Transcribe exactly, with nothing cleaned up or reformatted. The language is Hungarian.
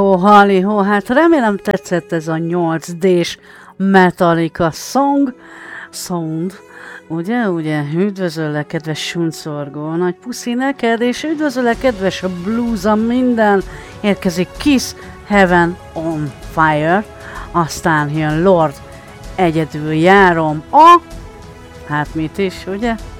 Hallihó, hallihó, hát remélem tetszett ez a nyolc dés Metallica song, sound, ugye, ugye, üdvözöllek, kedves suncorgó, nagy puszi neked, és üdvözöllek, kedves bluesa minden, érkezik Kiss Heaven on Fire, aztán jön Lord, egyedül járom a, hát mit is, ugye?